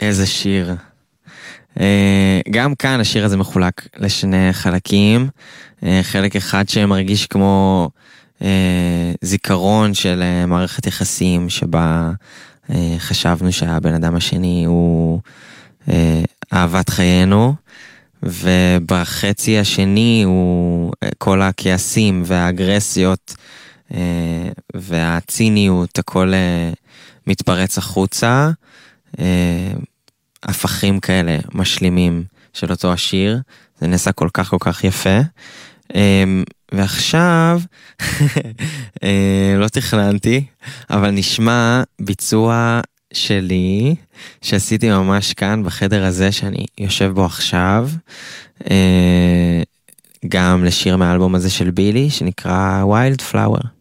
איזה שיר. גם כאן השיר הזה מחולק לשני חלקים. חלק אחד שמרגיש כמו זיכרון של מערכת יחסים שבה חשבנו שהבן אדם השני הוא אהבת חיינו, ובחצי השני הוא כל הכעסים והאגרסיות והציניות, הכל מתפרץ החוצה, הפכים כאלה משלימים של אותו השיר. זה נעשה כל כך כל כך יפה. ועכשיו לא תכננתי, אבל נשמע ביצוע שלי שעשיתי ממש כאן בחדר הזה שאני יושב בו עכשיו, גם לשיר מהאלבום הזה של בילי שנקרא Wild Flower.